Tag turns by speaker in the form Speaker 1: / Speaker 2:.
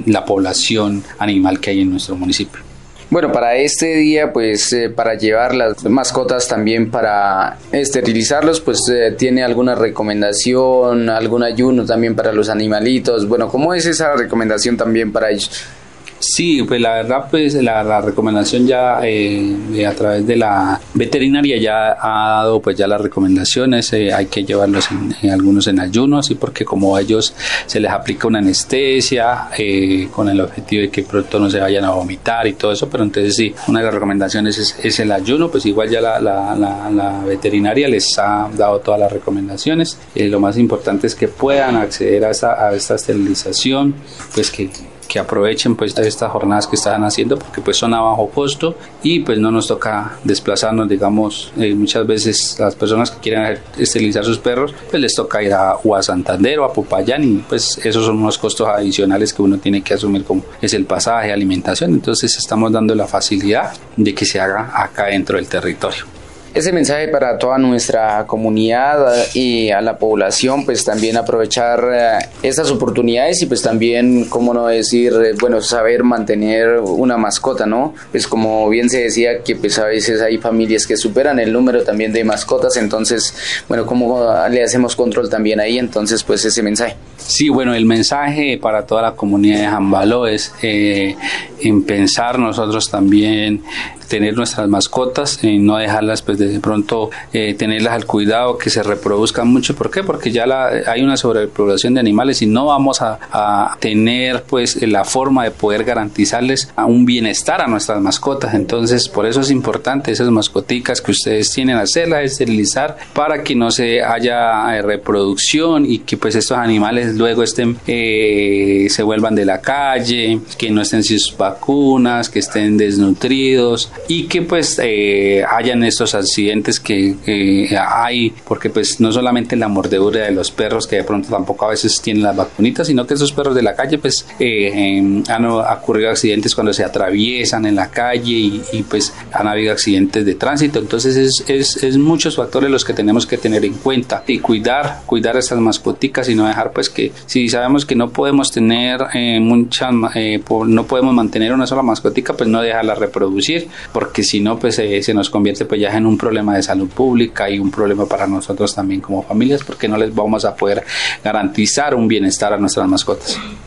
Speaker 1: la población animal que hay en nuestro municipio.
Speaker 2: Bueno, para este día, pues para llevar las mascotas también para esterilizarlos, pues ¿tiene alguna recomendación, algún ayuno también para los animalitos? Bueno, ¿cómo es esa recomendación también para ellos?
Speaker 1: Sí, pues la verdad, pues la recomendación ya a través de la veterinaria ya ha dado pues ya las recomendaciones, hay que llevarlos en algunos en ayuno, sí, porque como a ellos se les aplica una anestesia con el objetivo de que pronto no se vayan a vomitar y todo eso, pero entonces sí, una de las recomendaciones es el ayuno, pues igual ya la veterinaria les ha dado todas las recomendaciones, lo más importante es que puedan acceder a esta esterilización, pues que aprovechen pues estas jornadas que están haciendo porque pues son a bajo costo y pues no nos toca desplazarnos, digamos, muchas veces las personas que quieren esterilizar sus perros pues les toca ir o a Santander o a Popayán y pues esos son unos costos adicionales que uno tiene que asumir como es el pasaje, alimentación, entonces estamos dando la facilidad de que se haga acá dentro del territorio.
Speaker 2: Ese mensaje para toda nuestra comunidad y a la población, pues también aprovechar estas oportunidades y pues también, cómo no decir, bueno, saber mantener una mascota, ¿no? Pues como bien se decía que pues a veces hay familias que superan el número también de mascotas, entonces, bueno, ¿cómo le hacemos control también ahí? Entonces, pues ese mensaje.
Speaker 1: Sí, bueno, el mensaje para toda la comunidad de Jambaló es en pensar nosotros también tener nuestras mascotas, no dejarlas pues de pronto tenerlas al cuidado, que se reproduzcan mucho. ¿Por qué? Porque ya hay una sobrepoblación de animales y no vamos a tener pues la forma de poder garantizarles un bienestar a nuestras mascotas. Entonces por eso es importante esas mascoticas que ustedes tienen, hacerlas esterilizar para que no se haya reproducción y que pues estos animales luego se vuelvan de la calle, que no estén sin sus vacunas, que estén desnutridos y que pues hayan estos accidentes que hay, porque pues no solamente la mordedura de los perros que de pronto tampoco a veces tienen las vacunitas, sino que esos perros de la calle pues han ocurrido accidentes cuando se atraviesan en la calle y pues han habido accidentes de tránsito, entonces es muchos factores los que tenemos que tener en cuenta y cuidar a estas mascoticas y no dejar pues que si sabemos que no podemos tener no podemos mantener una sola mascotica, pues no dejarla reproducir, porque si no pues se nos convierte pues ya en un problema de salud pública y un problema para nosotros también como familias, porque no les vamos a poder garantizar un bienestar a nuestras mascotas.